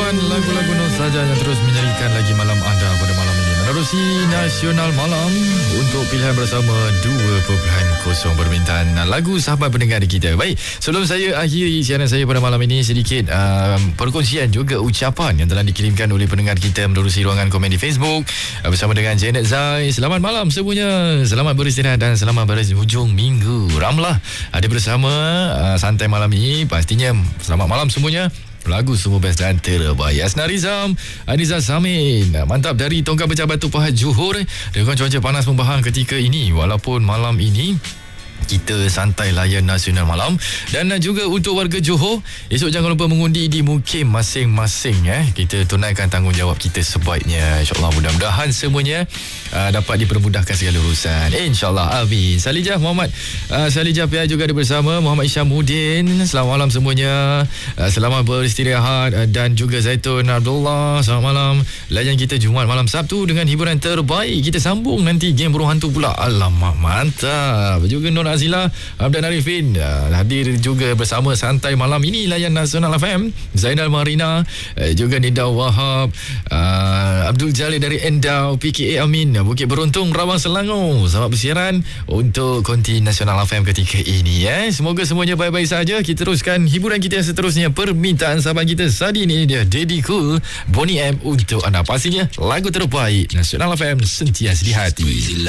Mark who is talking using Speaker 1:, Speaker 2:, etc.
Speaker 1: dan lagu-lagu nostalgia yang terus menyanyikan lagi malam anda pada malam ini. Menerusi Nasional Malam untuk pilihan bersama 2.0 permintaan lagu sahabat pendengar kita. Baik, sebelum saya akhiri siaran saya pada malam ini, sedikit perkongsian juga ucapan yang telah dikirimkan oleh pendengar kita menerusi ruangan komen di Facebook bersama dengan Janet Zai. Selamat malam semuanya, selamat beristirahat dan selamat berhujung minggu. Ramlah ada bersama santai malam ini. Pastinya selamat malam semuanya. Lagu semua best dan terbaik. Asna Rizam, Aniza Samin, mantap dari Tongkang Pecah Batu Pahat Johor. Dengan cuaca panas membahang ketika ini, walaupun malam ini kita santai layan Nasional Malam. Dan juga untuk warga Johor, esok jangan lupa mengundi di mukim masing-masing. Kita tunaikan tanggungjawab kita sebaiknya. InsyaAllah mudah-mudahan semuanya dapat dipermudahkan segala urusan, InsyaAllah, amin. Salijah Muhammad, Salijah Pihak juga ada bersama Muhammad Isyamuddin. Selamat malam semuanya, selamat beristirahat. Dan juga Zaitun Abdullah, selamat malam. Layan kita Jumaat malam Sabtu dengan hiburan terbaik. Kita sambung nanti game burung hantu pula. Alamak, mantap. Juga Nur Azila, Abdan Arifin hadir juga bersama santai malam ini layan Nasional FM. Zainal Marina, juga Nida Wahab, Abdul Jalil dari Endau, PKA Amin, Bukit Beruntung, Rawang Selangor. Selamat bersiaran untuk konti Nasional FM ketika ini. Semoga semuanya baik-baik saja. Kita teruskan hiburan kita yang seterusnya. Permintaan sahabat kita Sadi ini dia Daddy Cool, Bonnie M untuk anda. Pastinya lagu terbaik Nasional FM sentiasa di hati.